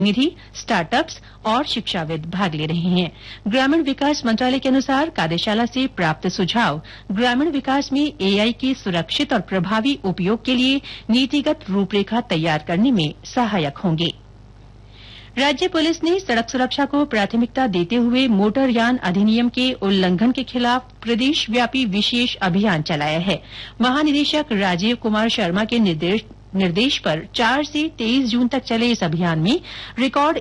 निधि, startups और शिक्षाविद भाग ले रहे हैं। ग्रामीण विकास मंत्रालय के अनुसार कार्यशाला से प्राप्त सुझाव ग्रामीण विकास में एआई के सुरक्षित और प्रभावी उपयोग के लिए नीतिगत रूपरेखा तैयार करने में सहायक होंगे। राज्य पुलिस ने सड़क सुरक्षा को प्राथमिकता देते हुए मोटरयान अधिनियम के उल्लंघन के खिलाफ प्रदेशव्यापी विशेष अभियान चलाया है। महानिदेशक राजीव कुमार शर्मा के निर्देश पर 4 से 23 जून तक चले इस अभियान में रिकॉर्ड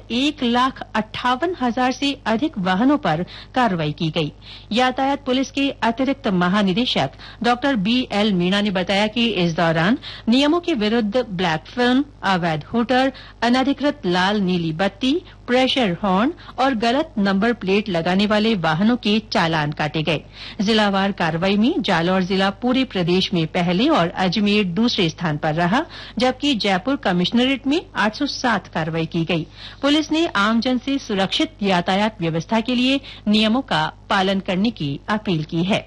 1,58,000 से अधिक वाहनों पर कार्रवाई की गई। यातायात पुलिस के अतिरिक्त महानिदेशक डॉ बीएल मीणा ने बताया कि इस दौरान नियमों के विरुद्ध ब्लैक फिल्म, अवैध हूटर, अनधिकृत लाल नीली बत्ती, प्रेशर हॉर्न और गलत नंबर प्लेट लगाने वाले वाहनों के चालान काटे गए। जिलावार कार्रवाई में जालौर जिला पूरे प्रदेश में पहले और अजमेर दूसरे स्थान पर रहा, जबकि जयपुर कमिश्नरेट में 807 कार्रवाई की गई। पुलिस ने आमजन से सुरक्षित यातायात व्यवस्था के लिए नियमों का पालन करने की अपील की है।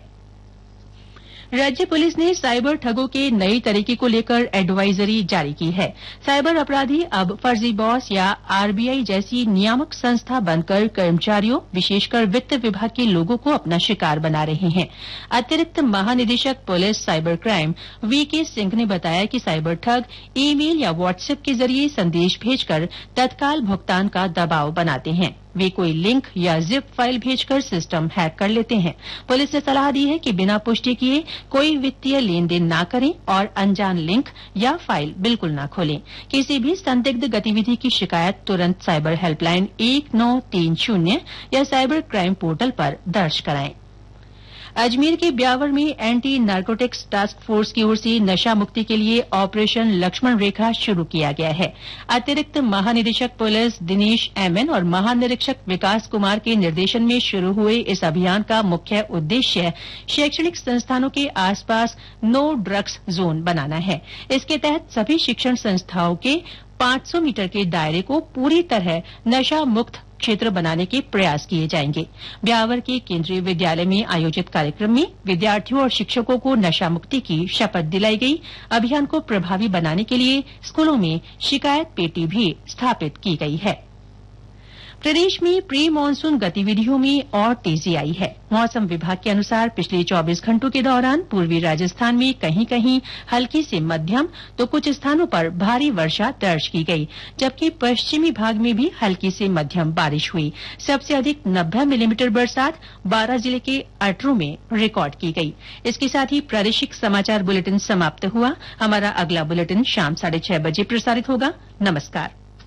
राज्य पुलिस ने साइबर ठगों के नए तरीके को लेकर एडवाइजरी जारी की है। साइबर अपराधी अब फर्जी बॉस या आरबीआई जैसी नियामक संस्था बनकर कर्मचारियों, विशेषकर वित्त विभाग के लोगों को अपना शिकार बना रहे हैं। अतिरिक्त महानिदेशक police cyber crime VK Singh ने बताया कि साइबर ठग ईमेल या व्हाट्सएप के जरिए संदेश भेजकर तत्काल भुगतान का दबाव बनाते हैं। वे कोई लिंक या जिप फाइल भेजकर सिस्टम हैक कर लेते हैं। पुलिस ने सलाह दी है कि बिना पुष्टि किए कोई वित्तीय लेन देन न करें और अनजान लिंक या फाइल बिल्कुल न खोलें। किसी भी संदिग्ध गतिविधि की शिकायत तुरंत साइबर हेल्पलाइन 1930 या साइबर क्राइम पोर्टल पर दर्ज कराएं। अजमेर के ब्यावर में एंटी नारकोटिक्स टास्क फोर्स की ओर से नशा मुक्ति के लिए ऑपरेशन लक्ष्मण रेखा शुरू किया गया है। अतिरिक्त महानिदेशक पुलिस दिनेश एमएन और महानिरीक्षक विकास कुमार के निर्देशन में शुरू हुए इस अभियान का मुख्य उद्देश्य शैक्षणिक संस्थानों के आसपास नो ड्रग्स जोन बनाना है। इसके तहत सभी शिक्षण संस्थाओं के 500 मीटर के दायरे को पूरी तरह नशा मुक्त क्षेत्र बनाने के प्रयास किए जाएंगे। ब्यावर के केंद्रीय विद्यालय में आयोजित कार्यक्रम में विद्यार्थियों और शिक्षकों को नशा मुक्ति की शपथ दिलाई गई। अभियान को प्रभावी बनाने के लिए स्कूलों में शिकायत पेटी भी स्थापित की गई है। प्रदेश में प्री मानसून गतिविधियों में और तेजी आई है। मौसम विभाग के अनुसार पिछले 24 घंटों के दौरान पूर्वी राजस्थान में कहीं कहीं हल्की से मध्यम तो कुछ स्थानों पर भारी वर्षा दर्ज की गई, जबकि पश्चिमी भाग में भी हल्की से मध्यम बारिश हुई। सबसे अधिक 90 मिलीमीटर बरसात 12 जिले के अटरू में रिकॉर्ड की गई। इसके साथ ही प्रादेशिक समाचार बुलेटिन समाप्त हुआ। हमारा अगला बुलेटिन शाम 6:30 बजे प्रसारित होगा। नमस्कार।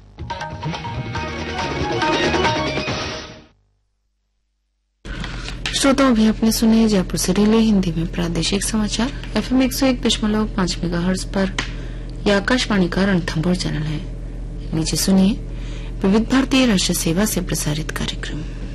श्रोताओं, अभी आपने सुने जयपुर से रिले हिंदी में प्रादेशिक समाचार FM 101.5 मेगाहर्ट्ज पर। यह आकाशवाणी का रणथंभौर चैनल है। नीचे सुनिए विविध भारतीय राष्ट्रीय सेवा से प्रसारित कार्यक्रम।